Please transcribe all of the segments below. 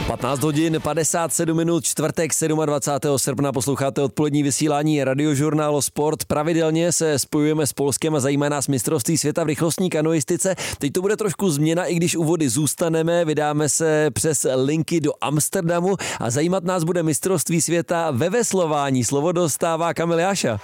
15 hodin 57 minut, čtvrtek 27. srpna, posloucháte odpolední vysílání Radiožurnálu Sport. Pravidelně se spojujeme s Polskem a zajímá nás mistrovství světa v rychlostní kanoistice. Teď to bude trošku změna, i když u vody zůstaneme, vydáme se přes linky do Amsterdamu a zajímat nás bude mistrovství světa ve veslování. Slovo dostává Kamil Jáša.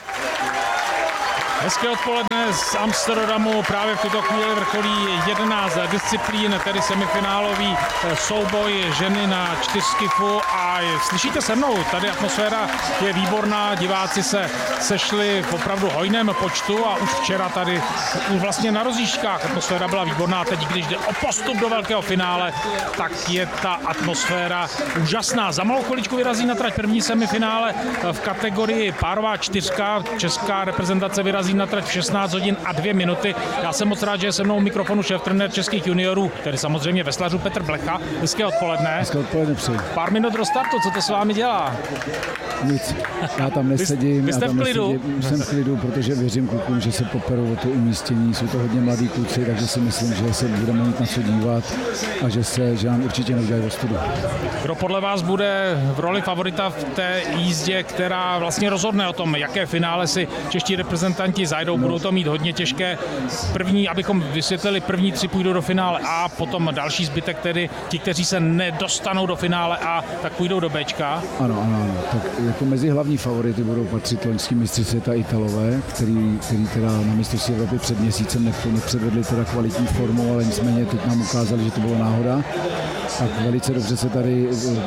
Hezké odpoledne z Amsterdamu, právě v tuto chvíli vrcholí 11 disciplín, tedy semifinálový souboj ženy na čtyřskifu a slyšíte se mnou, tady atmosféra je výborná, diváci se sešli v opravdu hojném počtu a už včera tady vlastně na rozjížďkách atmosféra byla výborná a teď, když jde o postup do velkého finále, tak je ta atmosféra úžasná. Za malou chviličku vyrazí na trať první semifinále v kategorii párová čtyřka, česká reprezentace vyrazí na trať v 16 hodin a 2 minuty. Já jsem moc rád, že je se mnou mikrofonu šéftrenér českých juniorů, tedy samozřejmě veslařů Petr Blecha. Hezké odpoledne. Hezké odpoledne přeji. Pár minut do startu, co to s vámi dělá? Nic, já tam nesedím. Vy jste v klidu? Jsem v klidu, protože věřím klukům, že se poperou o to umístění. Jsou to hodně mladí kluci, takže si myslím, že se budeme mít na co dívat a že nám určitě neudělají ostudu. Kdo podle vás bude v roli favorita v té jízdě, která vlastně rozhodne o tom, jaké finále si čeští reprezentanti zajdou, budou to mít hodně těžké. První, abychom vysvětlili, první 3 půjdou do finále A, potom další zbytek, tedy ti, kteří se nedostanou do finále A, tak půjdou do Bčka. Ano. Tak jako mezi hlavní favority budou patřit loňský mistři světa Italové, který teda na mistrovství Evropy před měsícem nepředvedli teda kvalitní formu, ale nicméně teď nám ukázali, že to bylo náhoda. Tak velice dobře se tady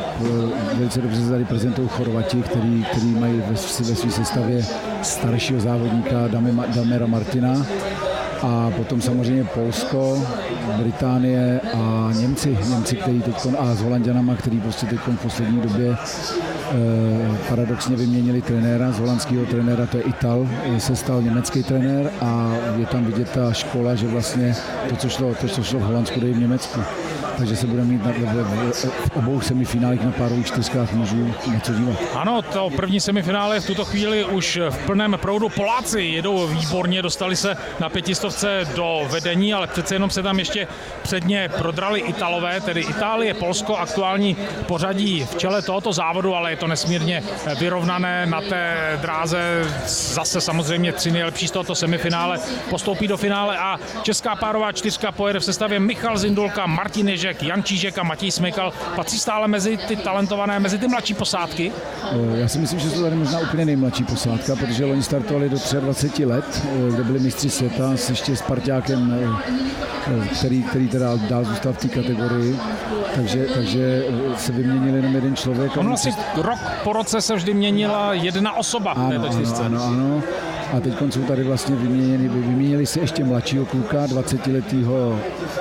prezentují Chorvati, který mají ve své sestavě staršího závodníka Damira Martina. A potom samozřejmě Polsko, Británie a Němci který a s Holanďanama, který prostě teď v poslední době paradoxně vyměnili trenéra, z holandského trenéra, to je Ital, se stal německý trenér a je tam vidět ta škola, že vlastně to, co šlo v Holandsku, jde i v Německu. Takže se budeme mít v obou semifinálech na párových čtyřkách mužů na co dívat. Ano, to první semifinále v tuto chvíli už v plném proudu. Poláci jedou výborně, dostali se na 500 do vedení, ale přece jenom se tam ještě předně prodrali Italové, tedy Itálie, Polsko, aktuální pořadí v čele tohoto závodu, ale je to nesmírně vyrovnané na té dráze. Zase samozřejmě 3 nejlepší z tohoto semifinále postoupí do finále a česká párová čtyřka pojede v sestavě Michal Zindulka, Martin Ježek, Jan Čížek a Matěj Smejkal. Patří stále mezi ty talentované, mezi ty mladší posádky? Já si myslím, že jsou tady možná úplně nejmladší posádka, protože loni startovali do 23 let, kde byli mistři světa ještě s parťákem, který teda dál zůstal v té kategorii, takže se vyměnil jenom jeden člověk. On asi rok po roce se vždy měnila jedna osoba v této čtyřce. Ano. A teď jsou tady vlastně vyměnili si ještě mladšího kluka, 20letýho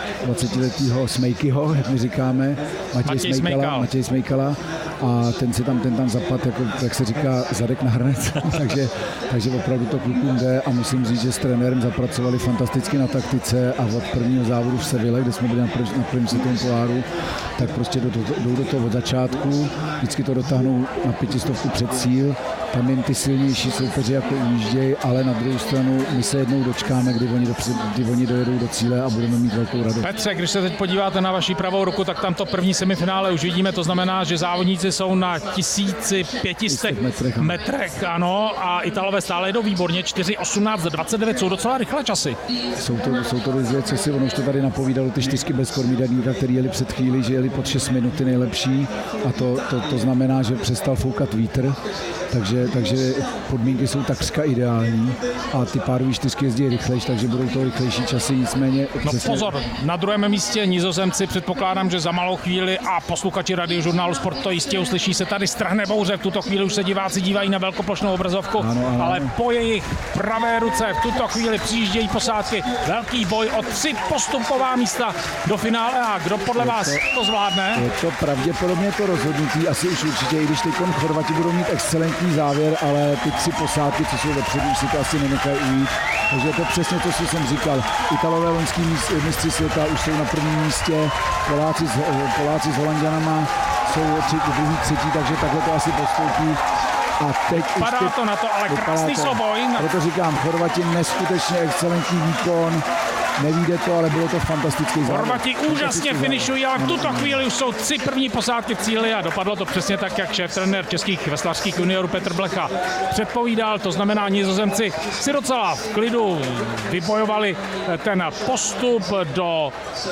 Smejkyho, jak my říkáme, Matěj Smejkala. A ten tam zapad, jako, jak se říká, zadek na hrnec. takže opravdu to klukům jde a musím říct, že s trenérem zapracovali fantasticky na taktice a od prvního závodu v Seville, kde jsme byli na prvním světovém poháru, tak prostě jdou do toho od začátku, vždycky to dotáhnou na 500 před cíl, tam jen ty silnější soupeři jako ujíždějí, ale na druhou stranu my se jednou dočkáme, kdy oni dojedou do cíle a budeme mít velkou radost. Petře, když se teď podíváte na vaši pravou ruku, tak tam to první semifinále už vidíme, to znamená, že závodníci jsou na 1500 metrech, ano, a Italové stále jedou výborně, 4:18:29, jsou docela rychlé časy. Jsou to věci, co si ono už to tady napovídalo, ty 4 bez kormidlníka, který jeli před chvíli, že jeli pod 6 minut nejlepší a to znamená, že přestal foukat vítr, takže podmínky jsou takřka ideální a ty párové čtyřky jezdí rychlejší, takže budou to rychlejší časy, nicméně... No pozor, na druhém místě Nizozemci, předpokládám, že za malou chvíli a posluchači Radiožurnálu Sport to jistě uslyší, se tady strhne bouře, v tuto chvíli už se diváci dívají na velkoplošnou obrazovku, ano. Ale po jejich pravé ruce v tuto chvíli přijíždějí posádky, velký boj o 3 postupová místa do finále a kdo podle vás to zvládne? Je to pravděpodobně to rozhodnutí, asi už určitě, i když teď Chorvati budou mít excelentní závěr, ale ty 3 posádky, co jsou vepředu, si to asi nenechají ujít. Takže je to přesně to, co jsem říkal. Italové loňský mistři světa už jsou na prvním místě, Poláci s Holanďanama jsou druhý, třetí, takže takhle to asi postoupí. A teď padá to na to, ale krásný souboj. Proto říkám, Chorvati neskutečně excelentní výkon. nevíde to, ale bylo to fantastický závod. Horvati úžasně finišují, ale v tuto chvíli už jsou 3 první posádky v cíli a dopadlo to přesně tak, jak šéf-trenér českých veslařských juniorů Petr Blecha předpovídal. To znamená, Nizozemci si docela v klidu vybojovali ten postup do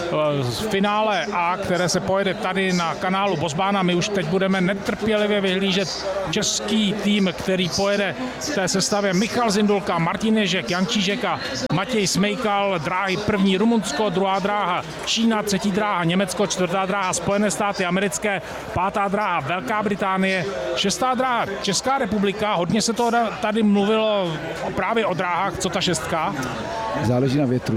finále A, které se pojede tady na kanálu Bosbána. My už teď budeme netrpělivě vyhlížet český tým, který pojede v té sestavě Michal Zindulka, Martin Ježek, Jan Čížek a Matěj Smejkal. Dráhy první Rumunsko, druhá dráha Čína, třetí dráha Německo, čtvrtá dráha Spojené státy americké, pátá dráha Velká Británie, šestá dráha Česká republika. Hodně se to tady mluvilo právě o dráhách, co ta šestka? Záleží na větru,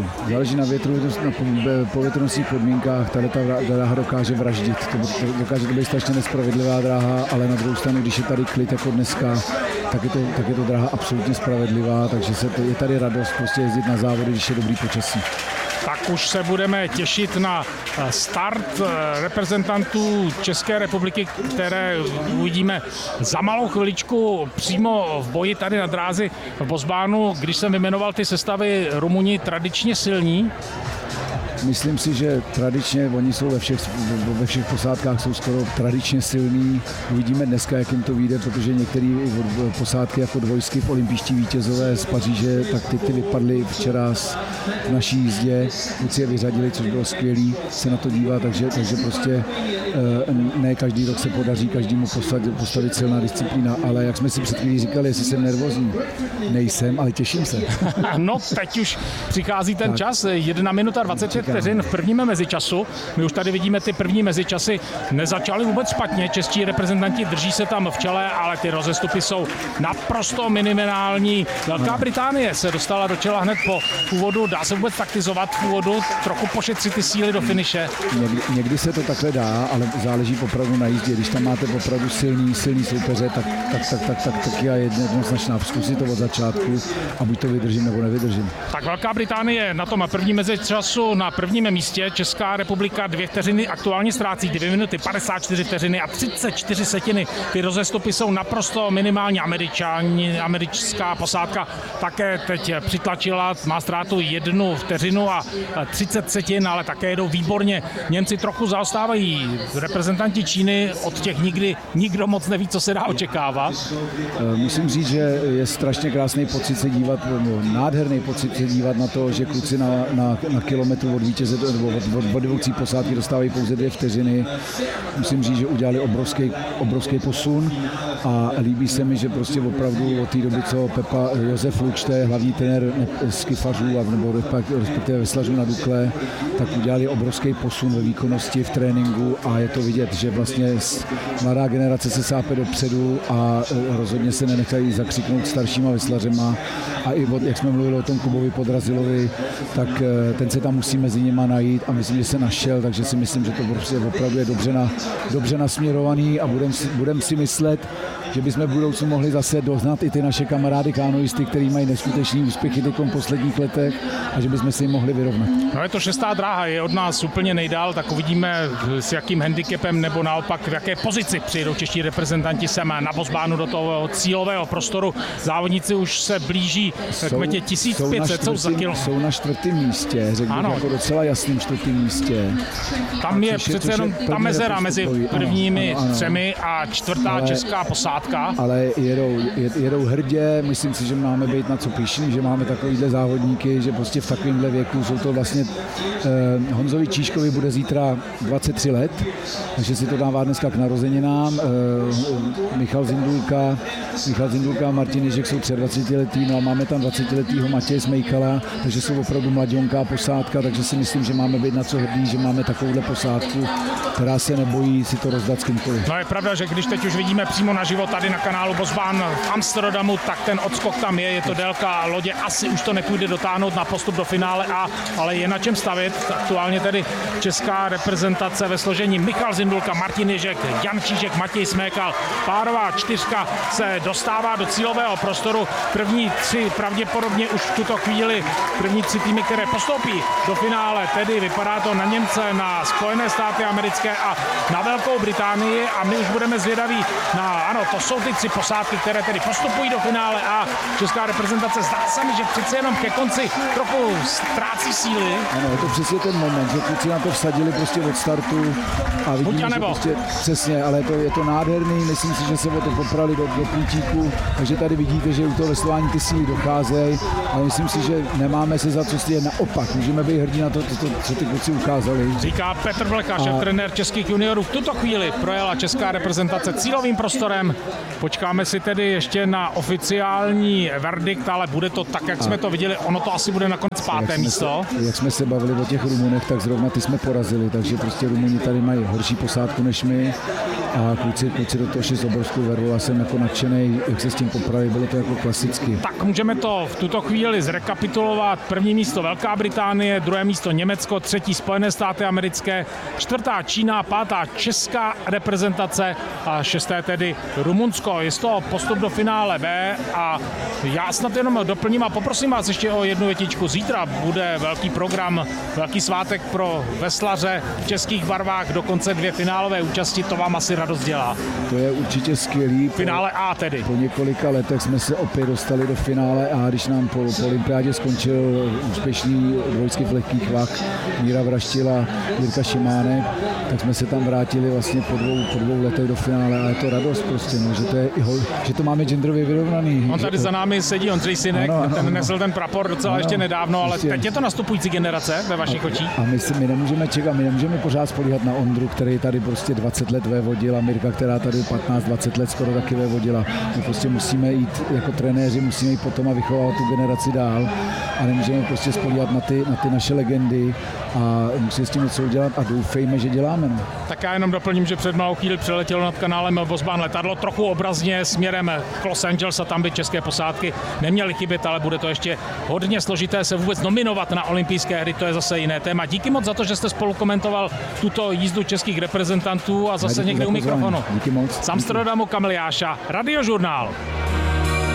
na povětrnostních podmínkách. Tady ta dráha dokáže vraždit, dokáže to být strašně nespravedlivá dráha, ale na druhou stranu, když je tady klid jako dneska, tak je to dráha absolutně spravedlivá, takže je tady radost prostě jezdit na závody, když je dobrý počasí. Tak už se budeme těšit na start reprezentantů České republiky, které uvidíme za malou chviličku přímo v boji tady na dráze v Bosbánu. Když jsem vyjmenoval ty sestavy, Rumuni tradičně silní. Myslím si, že tradičně oni jsou ve všech posádkách jsou skoro tradičně silní. Uvidíme dneska, jak jim to vyjde, protože některé posádky jako dvojsky v olympijští vítězové z Paříže, tak ty vypadly včera v naší jízdě. Kluci je vyřadili, což bylo skvělý se na to dívat, takže prostě ne každý rok se podaří každému postavit silná disciplína, ale jak jsme si před chvílí říkali, jestli jsem nervózní. Nejsem, ale těším se. No, teď už přichází ten čas, 1 minuta 25 vteřin v prvním mezičasu. My už tady vidíme ty první mezičasy. Nezačaly vůbec špatně, čeští reprezentanti drží se tam v čele, ale ty rozestupy jsou naprosto minimální. Velká Británie se dostala do čela hned po úvodu. Dá se vůbec taktizovat v úvodu, trochu pošetřit ty síly do finiše? Někdy se to takhle dá, ale záleží opravdu na jízdě. Když tam máte opravdu silný soupeře, tak je jednoznačná. Zkusit to od začátku a buď to vydržím, nebo nevydržím. Tak Velká Británie na tom prvním mezičasu na prvním místě, Česká republika 2 vteřiny aktuálně ztrácí, 2 minuty 54 vteřiny a 34 setiny. Ty rozestupy jsou naprosto minimální. Americká posádka také teď přitlačila, má ztrátu 1 vteřinu a 30 setin, ale také jedou výborně. Němci trochu zaostávají. Reprezentanti Číny, od těch nikdo moc neví, co se dá očekávat. Musím říct, že je strašně krásný pocit se dívat, nádherný pocit se dívat na to, že kluci na kilometr od vítěze nebo od vedoucí posádky dostávají pouze 2 vteřiny. Musím říct, že udělali obrovský posun a líbí se mi, že prostě opravdu od té doby, co Josef Luč, to je hlavní trenér skifařů nebo respektive veslařů na Dukle, tak udělali obrovský posun ve výkonnosti, v tréninku a je to vidět, že vlastně mladá generace se sápe dopředu a rozhodně se nenechají zakřiknout staršíma veslařema a i jak jsme mluvili o tom Kubovi Podrazilovi, tak ten se tam musí mezi nima najít a myslím, že se našel, takže si myslím, že to prostě opravdu je dobře nasměrovaný a budem si myslet, že bychom v budoucnu mohli zase dohnat i ty naše kamarády kanoisty, který mají neskutečný úspěchy v posledních letech a že bychom si jim mohli vyrovnat. No je to 6. dráha, je od nás úplně nejdál, tak uvidíme s jakým handicapem nebo naopak v jaké pozici přijedou čeští reprezentanti sem na Bosbánu do toho cílového prostoru. Závodníci už se blíží k metě 1500, jsou na 4. místě, řekl bych jako docela jasným 4. místě. Tam je přece jenom ta mezera mezi prvními 3 a 4. česká posádka. Ale jedou hrdě, myslím si, že máme být na co pyšní, že máme takovýhle závodníky, že prostě v takovémhle věku jsou to vlastně Honzovi Číškovi bude zítra 23 let, takže si to dává dneska k narozeninám. Michal Zindulka a Martin Ježek jsou 23letý, no a máme tam 20letýho Matěje Smejkala, takže jsou opravdu mladionká posádka, takže si myslím, že máme být na co hrdý, že máme takovouhle posádku, která se nebojí si to rozdat s kýmkoliv. No je pravda, že když teď už vidíme přímo naživo tady na kanálu Bosbán v Amsterdamu, tak ten odskok tam je to délka lodě, asi už to nepůjde dotáhnout na postup do finále A, ale je na čem stavět. Aktuálně tedy česká reprezentace ve složení Michal Zindulka, Martin Ježek, Jan Čížek, Matěj Smejkal. Párová 4 se dostává do cílového prostoru. První 3 pravděpodobně už v tuto chvíli, první 3 týmy, které postoupí do finále, tedy vypadá to na Němce, na Spojené státy americké a na Velkou Británii a my už budeme zvědaví na, ano, to jsou ty 3 posádky, které tedy postupují do finále a česká reprezentace zdá se mi, že přece jenom ke konci trochu ztrácí síly. Ano, je to přesně ten moment, že kluci na to vsadili prostě od startu a vidíme, že prostě přesně, ale je to nádherný, myslím si, že se o to poprali do půtíku, takže tady vidíte, že u toho veslování ty síly docházejí, ale myslím si, že nemáme se za co stydět, naopak, můžeme být hrdí na to, co ty kluci ukázali. Říká Petr Vleka, trenér českých juniorů. V tuto chvíli projela česká reprezentace cílovým prostorem. Počkáme si tedy ještě na oficiální verdikt, ale bude to tak, jak jsme to viděli. Ono to asi bude nakonec 5. místo. Jak jsme se bavili o těch Rumunech, tak zrovna ty jsme porazili, takže prostě Rumuni tady mají horší posádku než my a kluci do toho šli s obrovskou vervou a jsem jako nadšenej, jak se s tím popravili, bylo to jako klasicky. Tak můžeme to v tuto chvíli zrekapitulovat. 1. místo Velká Británie, 2. místo Německo, 3. Spojené státy americké, 4. Čína, 5. česká reprezentace a 6. tedy Rumunsko. Je to postup do finále B a já snad jenom doplním a poprosím vás ještě o jednu větičku. Zítra bude velký program, velký svátek pro veslaře v českých barvách, dokonce 2 finálové účasti, to vám asi radost dělá. To je určitě skvělý. Finále A tedy. Po několika letech jsme se opět dostali do finále A, když nám po olympiádě skončil úspěšný dvojsky v lehkých vah Míra Vraštil a Jirka Šimánek, tak jsme se tam vrátili vlastně po dvou letech do finále a je to radost prostě, no, že to máme genderově vyrovnaný. On tady za námi sedí Ondřej Synek, ten nesl ten prapor docela ještě nedávno, ale teď je to nastupující generace ve vašich očích. A my nemůžeme čekat, my nemůžeme pořád spolíhat na Ondru, který tady prostě 20 let vévodil a Mirka, která tady 15-20 let skoro taky vévodila. My prostě musíme jít jako trenéři, musíme jít potom a vychovávat tu generaci dál a nemůžeme prostě spolíhat na ty naše legendy a musíme s tím něco udělat a doufejme, že děláme. No. Tak já jenom doplním, že před malou chvíli přeletělo nad kanálem Vozbán letadlo trochu obrazně směrem k Los Angeles a tam by české posádky neměly chybět, ale bude to ještě hodně složité se vůbec nominovat na olympijské hry, to je zase jiné téma. Díky moc za to, že jste spolu komentoval tuto jízdu českých reprezentantů a zase někde u mikrofonu. Díky moc. Z Amsterdamu Kamil Jáša, Radiožurnál.